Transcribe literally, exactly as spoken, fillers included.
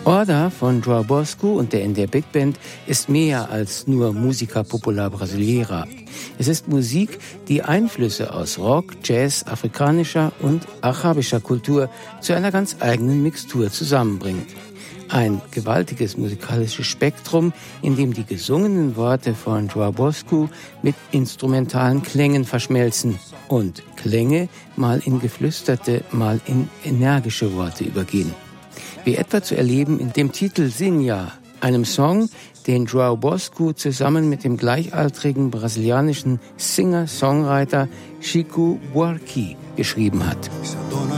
Orda von João Bosco und der N D R Big Band ist mehr als nur Música Popular Brasileira. Es ist Musik, die Einflüsse aus Rock, Jazz, afrikanischer und arabischer Kultur zu einer ganz eigenen Mixtur zusammenbringt. Ein gewaltiges musikalisches Spektrum, in dem die gesungenen Worte von João Bosco mit instrumentalen Klängen verschmelzen und Klänge mal in geflüsterte, mal in energische Worte übergehen. Wie etwa zu erleben in dem Titel Sinja, einem Song, den João Bosco zusammen mit dem gleichaltrigen brasilianischen Singer-Songwriter Chico Buarque geschrieben hat.